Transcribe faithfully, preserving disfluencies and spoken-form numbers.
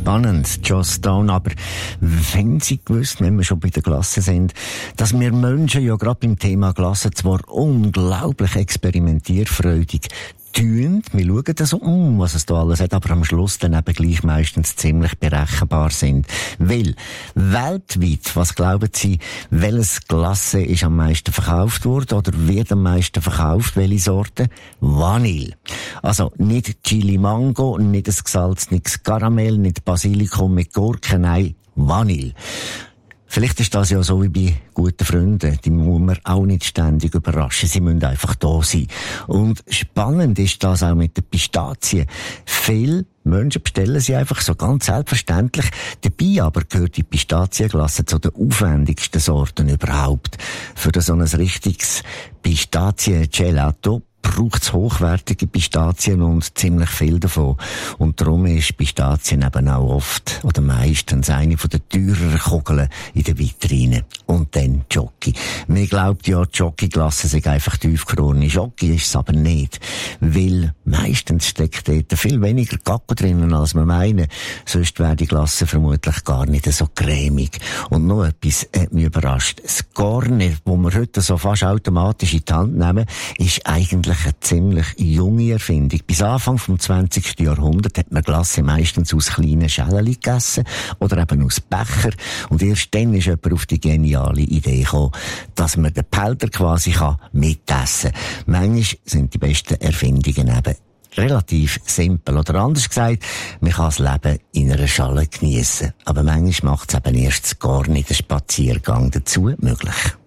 Spannend, Joss Stone. Aber wenn Sie gewusst, wenn wir schon bei der Glasse sind, dass wir Menschen ja gerade beim Thema Glasse zwar unglaublich experimentierfreudig tun, wir schauen das um, was es da alles hat, aber am Schluss dann eben gleich meistens ziemlich berechenbar sind. Weil, weltweit, was glauben Sie, welches Glasse ist am meisten verkauft worden oder wird am meisten verkauft, welche Sorte? Vanille. Also nicht Chili Mango, nicht das gesalzenes Karamell, nicht Basilikum mit Gurken, nein, Vanille. Vielleicht ist das ja so wie bei guten Freunden. Die muss man auch nicht ständig überraschen. Sie müssen einfach da sein. Und spannend ist das auch mit den Pistazien. Viele Menschen bestellen sie einfach so ganz selbstverständlich. Dabei aber gehört die Pistazienglasse zu den aufwendigsten Sorten überhaupt. Für so ein richtiges Pistazien-Gelato braucht es hochwertige Pistazien und ziemlich viel davon. Und darum ist Pistazien eben auch oft oder meistens eine von den teureren Kugeln in der Vitrine. Und dann Jockey. Man glaubt ja, Jockey-Glasse sei einfach tiefgefrorene Jockey, ist es aber nicht. Weil meistens steckt dort viel weniger Kakao drinnen, als wir meinen. Sonst wäre die Glasse vermutlich gar nicht so cremig. Und noch etwas hat mich überrascht. Das Garnier, das wir heute so fast automatisch in die Hand nehmen, ist eigentlich eine ziemlich junge Erfindung. Bis Anfang vom zwanzigsten Jahrhundert hat man Glasse meistens aus kleinen Schälchen gegessen oder eben aus Becher. Und erst dann ist jemand auf die geniale Idee gekommen, dass man den Behälter quasi kann mitessen kann. Manchmal sind die besten Erfindungen eben relativ simpel. Oder anders gesagt, man kann das Leben in einer Schale geniessen. Aber manchmal macht es eben erst gar nicht den Spaziergang dazu möglich.